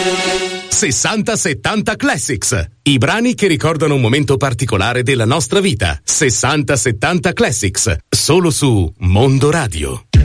60-70 Classics, i brani che ricordano un momento particolare della nostra vita. 60-70 Classics, solo su Mondo Radio.